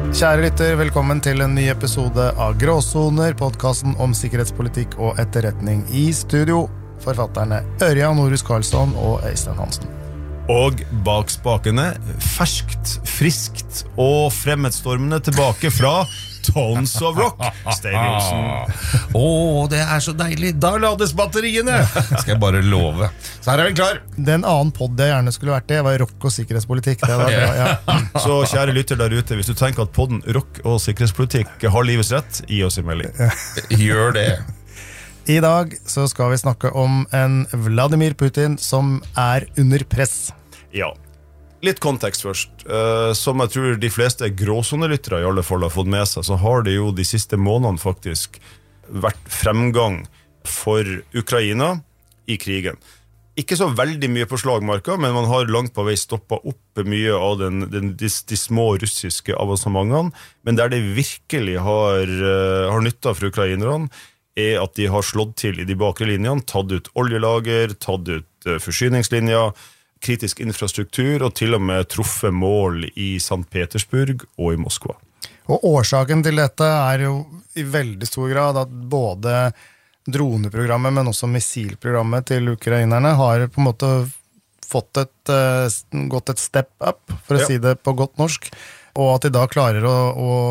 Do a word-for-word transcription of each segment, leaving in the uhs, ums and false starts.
Kjære lytter, velkommen til en ny episode av Gråsoner, podcasten om sikkerhetspolitikk og etterretning. I studio, forfatterne Ørjan Norhus Karlsson og Øystein Hansen. Og bak spakene, ferskt, friskt og fremmedsstormende tilbake fra Tones of Rock, Stadiumsen. Åh, det er så deilig. Da lades batteriene. Skal jeg bare love. Så her er vi klar. Den annen podd jeg gjerne skulle vært i, var rock og sikkerhetspolitikk. Det var bra, ja. Så kjære lytter der ute, hvis du tenker at podden rock og sikkerhetspolitikk har livets rett, gi oss en melding. Gjør det. I dag så skal vi snakke om en Vladimir Putin som er under press. Ja, litt kontekst først. Uh, som jeg tror de fleste gråsonelyttere i alle fall har fått med seg, så har det jo de siste månedene faktisk vært fremgang for Ukraina i krigen. Ikke så veldig mye på slagmarka, men man har langt på vei stoppet opp mye av den, den, de, de små russiske avansementene, men der det virkelig har, uh, har nyttet for ukrainerne, er at de har slått til i de bakre linjene, tatt ut oljelager, tatt ut uh, forsyningslinjer, kritisk infrastruktur og til og med truffet mål i Sankt Petersburg og i Moskva. Og årsaken til dette er jo i veldig stor grad at både droneprogrammet, men også missilprogrammet til ukrainerne har på en måte fått et, gått et step up, for å ja. si det på godt norsk, og at de da klarer å,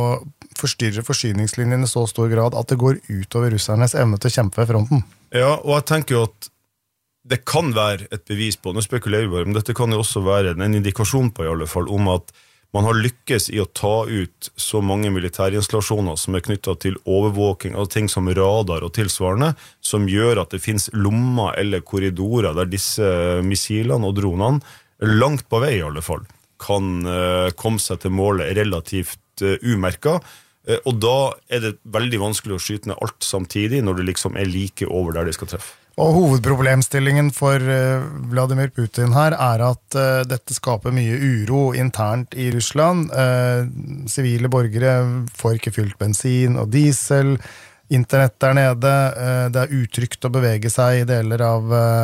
å forstyrre forsyningslinjene i så stor grad at det går ut over russernes evne til å kjempe ved fronten. Ja, og jeg tenker jo at det kan være et bevis på, nå spekulerer vi bare, men dette kan jo også være en indikasjon på i alle fall, om at man har lykkes i å ta ut så mange militærinstallasjoner som er knyttet til overvåking av ting som radar og tilsvarende, som gjør at det finnes lommer eller korridorer der disse missilene og dronene, langt på vei i alle fall, kan uh, komme seg til målet relativt uh, umerket, uh, og da er det veldig vanskelig å skyte ned alt samtidig når det liksom er like over der de skal treffe. Og hovedproblemstillingen for uh, Vladimir Putin her er at uh, dette skaper mye uro internt i Russland. Uh, sivile borgere får ikke fylt bensin og diesel, internett er nede, uh, det er utrygt å bevege seg i deler av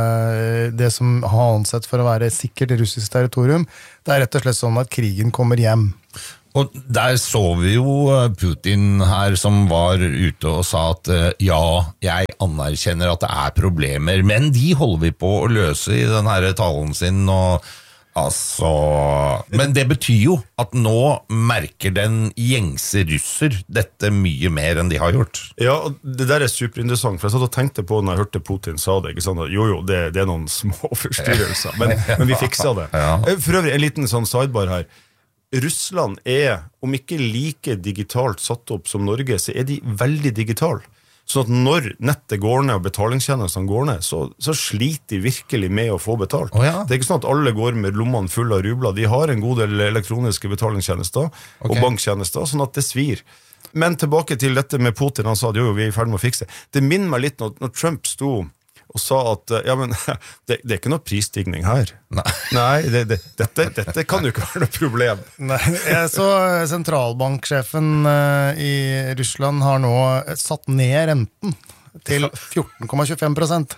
uh, det som har ansett for å være sikkert russisk territorium. Det er rett og slett sånn at krigen kommer hjem. Og der så vi jo Putin her som var ute og sa at ja, jeg anerkjenner at det er problemer, men de holder vi på å løse i den her talen sin, og altså... Men det betyr jo at nå merker den gjengse russer dette mye mer enn de har gjort. Ja, og det der er superinteressant, for jeg satt og tenkte på når jeg hørte Putin sa det, ikke sant? Jo, jo, det, det er noen små forstyrrelser, men, men vi fiksa det. Ja. For øvrig, en liten sånn sidebar her. Russland er, om ikke like digitalt satt opp som Norge, så er de veldig digitale. Sånn at når nettet går ned og betalingstjenestene går ned, så, så sliter de virkelig med å få betalt. Oh, ja. Det er ikke sånn at alle går med lommene fulle av rubler. De har en god del elektroniske betalingstjenester okay. og banktjenester, sånn at det svir. Men tilbake til dette med Putin, han sa at jo, vi er i ferd med å fikse. Det minner meg litt når, når Trump sto og sa at, ja, men det, det er ikke noe prisstigning her. Nei, Nei det, det, dette, dette kan jo ikke være noe problem. Nei, jeg så sentralbanksjefen i Russland har nå satt ned renten til fjorten komma tjuefem prosent.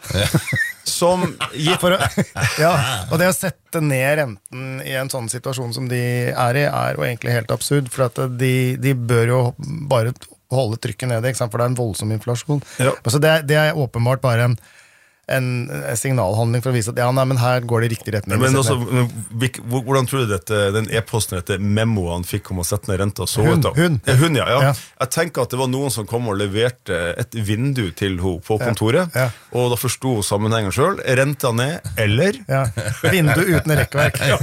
Som gikk for å, ja, og det å sette ned renten i en sånn situasjon som de er i, er jo egentlig helt absurd, for at de, de bør jo bare holde trykket nede, ikke sant? For det er en voldsom inflasjon. Ja. Så det, det er åpenbart bare en en signalhandling for å vise at ja, nei, men her går det i riktig retning. Men også, hvordan tror du dette, den e-posten etter memoen han fikk om å sette ned renta så hun, ut av? Hun. Ja, hun, ja, ja. ja. Jeg tenker at det var noen som kom og leverte et vindu til henne på kontoret, ja. Ja. Og da forstod hun sammenhengen selv. Renta ned, eller? Ja, vindu uten rekkverk. Ja.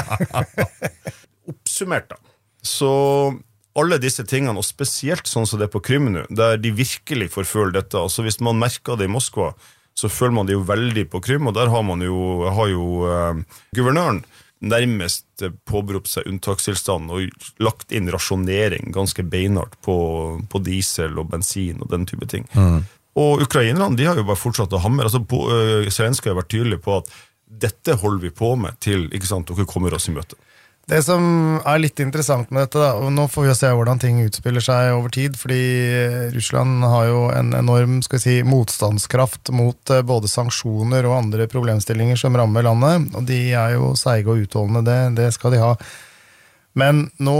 Oppsummert da. Så alle disse tingene, og spesielt sånn som det er på Krym nå, der de virkelig får føle dette, altså hvis man merker det i Moskva, så føler man det jo veldig på Krym, og der har man jo, har jo uh, guvernøren nærmest påberopt seg unntakstilstand og lagt inn rasjonering ganske beinhardt på, på diesel og bensin og den type ting. Mm. Og ukrainerne, de har jo bare fortsatt å hamre. Altså, uh, Zelenskyj har vært tydelig på at dette holder vi på med til, ikke sant, dere kommer oss i møte. Det som er litt interessant med dette da, og nå får vi jo se hvordan ting utspiller seg over tid, fordi Russland har jo en enorm, skal vi si, motstandskraft mot både sanksjoner og andre problemstillinger som rammer landet, og de er jo seige og utholdende, det, det skal de ha. Men nå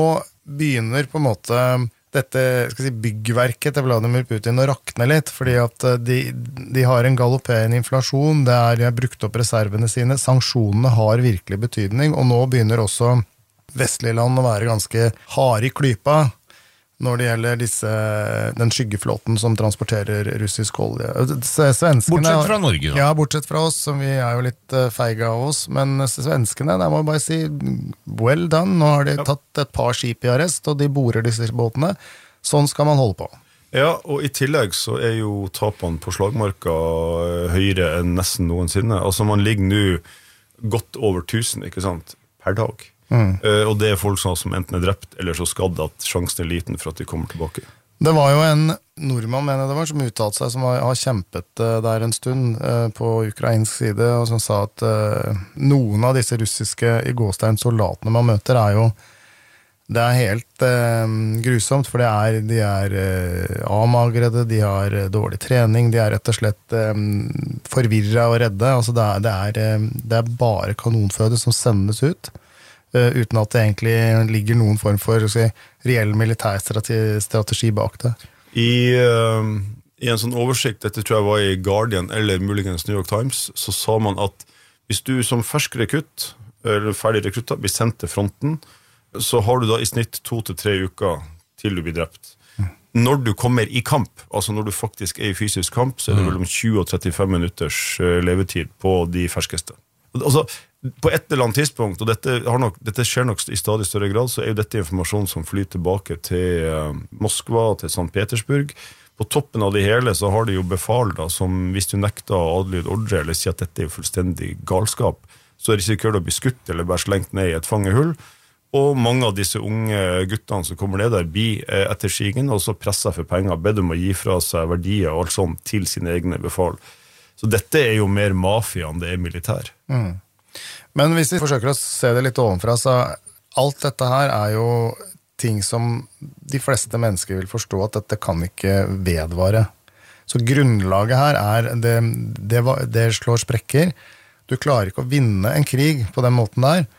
begynner på en måte dette skal jeg si, byggverket til Vladimir Putin å rakne litt, fordi at de, de har en galopperende inflasjon, det er, de har brukt opp reservene sine, sanksjonene har virkelig betydning, og nå begynner også vestlige land å være ganske harde i klypa når det gjelder disse, den skyggeflåten som transporterer russisk olje. Svenskene, bortsett fra Norge, da. Ja, bortsett fra oss, som vi er jo litt feige av oss, men svenskene, der må jeg bare si, well done, nå har de tatt et par skip i arrest, og de borer disse båtene. Sånn skal man holde på. Ja, og i tillegg så er jo tapene på slagmarka høyere enn nesten noensinne. Altså man ligger nå godt over tusen, ikke sant, per dag. Mm. Uh, og det er folk som enten er drept eller så skadd at sjansen er liten for at de kommer tilbake. Det var jo en nordmann, mener jeg det var, som uttalte seg, som har, har kjempet uh, der en stund uh, på ukrainsk side, og som sa at uh, noen av disse russiske i gåstein soldatene man møter er jo det er helt uh, grusomt, for det er, de er uh, avmagrede, de har uh, dårlig trening, de er rett og slett um, forvirret og redde, altså det er, det, er, uh, det er bare kanonføde som sendes ut, Uh, uten at det egentlig ligger noen form for si, reell militærstrategi bak det. I, uh, I en sånn oversikt, dette tror jeg var i Guardian eller muligens New York Times, så sa man at hvis du som fersk rekrutt, eller ferdig rekrutt, blir sendt til fronten, så har du da i snitt to til tre uker til du blir drept. Mm. Når du kommer i kamp, altså når du faktisk er i fysisk kamp, så er det mellom tjue og trettifem minutters levetid på de ferskeste. Altså, på et eller annet tidspunkt, og dette, har nok, dette skjer nok i stadig større grad, så er jo dette informasjon som flyr tilbake til uh, Moskva, til Sankt Petersburg. På toppen av det hele så har de jo befal da, som hvis du nekter å adlyde ordre, eller sier at dette er jo fullstendig galskap, så risikerer du å bli skutt eller bare slengt ned i et fangehull. Og mange av disse unge guttene som kommer ned der, blir etter sigen, og så presser for penger, ber dem å gi fra seg verdier og alt sånt til sine egne befal. Så dette er jo mer mafia enn det er militær. Mm. Men hvis vi forsøker å se det litt ovenfra, så alt dette her er jo ting som de fleste mennesker vil forstå at dette kan ikke vedvare. Så grunnlaget her er, det, det, det slår sprekker. Du klarer ikke å vinne en krig på den måten der,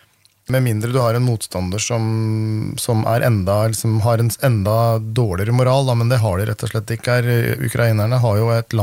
med mindre du har en motstander som, som er enda, liksom, har en enda dårligere moral, da, men det har de rett og slett ikke. Ukrainerne har jo et